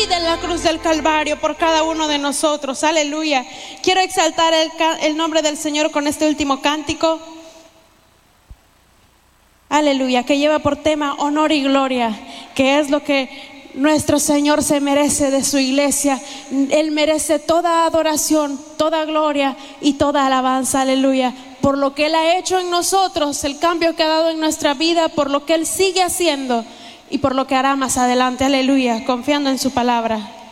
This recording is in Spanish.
vida en la cruz del Calvario por cada uno de nosotros. Aleluya. Quiero exaltar el nombre del Señor con este último cántico. Aleluya, que lleva por tema honor y gloria, que es lo que nuestro Señor se merece de su iglesia. Él merece toda adoración, toda gloria y toda alabanza. Aleluya, por lo que Él ha hecho en nosotros, el cambio que ha dado en nuestra vida, por lo que Él sigue haciendo y por lo que hará más adelante. Aleluya, confiando en su palabra.